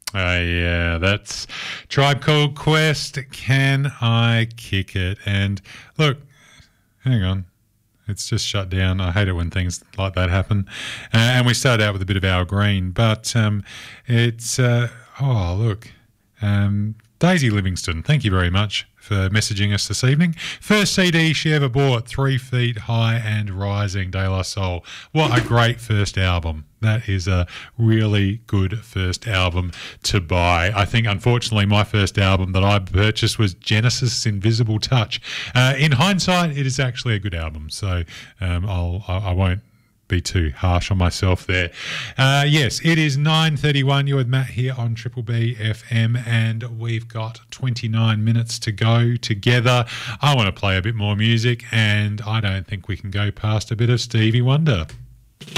Yeah, that's Tribe Called Quest. Can I kick it? And look, hang on. It's just shut down. I hate it when things like that happen. And we started out with a bit of Al Green, but look. Daisy Livingston, thank you very much for messaging us this evening. First CD she ever bought, 3 Feet High and Rising, De La Soul. What a great first album. That is a really good first album to buy. I think, unfortunately, my first album that I purchased was Genesis Invisible Touch. In hindsight, it is actually a good album, so I won't be too harsh on myself there. Yes, it is 9:31. You're with Matt here on Triple B FM, and we've got 29 minutes to go together. I want to play a bit more music, and I don't think we can go past a bit of Stevie Wonder.